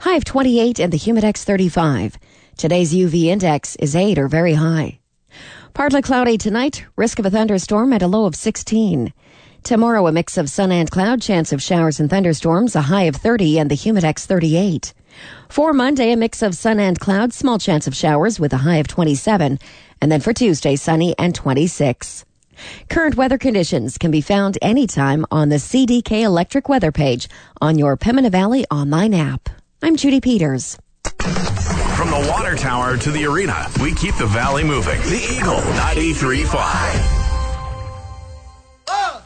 High of 28 and the Humidex 35. Today's UV index is 8 or very high. Partly cloudy tonight, risk of a thunderstorm at a low of 16. Tomorrow, a mix of sun and cloud, chance of showers and thunderstorms, a high of 30 and the Humidex 38. For Monday, a mix of sun and clouds, small chance of showers with a high of 27. And then for Tuesday, sunny and 26. Current weather conditions can be found anytime on the CDK Electric Weather page on your Pembina Valley online app. I'm Judy Peters. From the water tower to the arena, we keep the valley moving. The Eagle 93.5.